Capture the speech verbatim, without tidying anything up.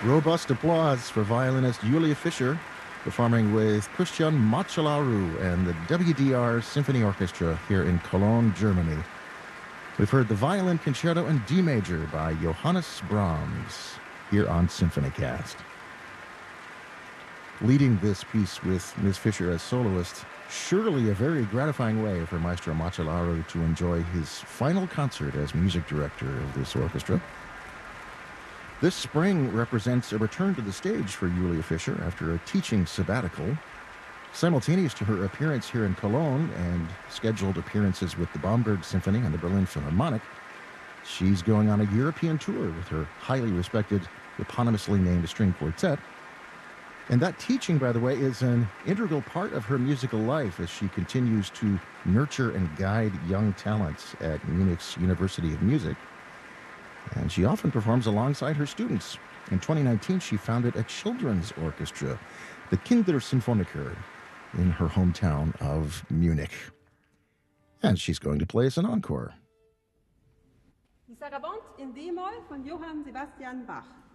Robust applause for violinist Julia Fischer, performing with Christian Macellaro and the W D R Symphony Orchestra here in Cologne, Germany. We've heard the Violin Concerto in D major by Johannes Brahms here on SymphonyCast. Leading this piece with Miz Fischer as soloist, surely a very gratifying way for Maestro Macellaro to enjoy his final concert as music director of this orchestra. This spring represents a return to the stage for Julia Fischer after a teaching sabbatical. Simultaneous to her appearance here in Cologne and scheduled appearances with the Bamberg Symphony and the Berlin Philharmonic, she's going on a European tour with her highly respected, eponymously named string quartet. And that teaching, by the way, is an integral part of her musical life as she continues to nurture and guide young talents at Munich's University of Music. And she often performs alongside her students. In twenty nineteen, she founded a children's orchestra, the Kindersinfoniker, in her hometown of Munich. And she's going to play us an encore. Die Sarabande in D-Moll von Johann Sebastian Bach.